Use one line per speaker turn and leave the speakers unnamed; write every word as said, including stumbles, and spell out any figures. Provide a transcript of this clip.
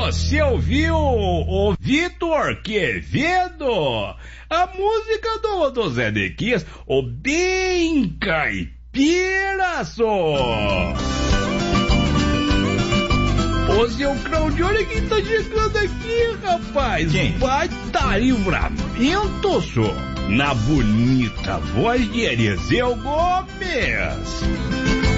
você ouviu o Vitor Quevedo? A música do, do Zé Nequias, o Bem Caipira, só. Ô, seu Claudio, olha quem tá chegando aqui, rapaz.
Quem?
Vai tá livramento, só. Na bonita voz de Eliseu Gomes.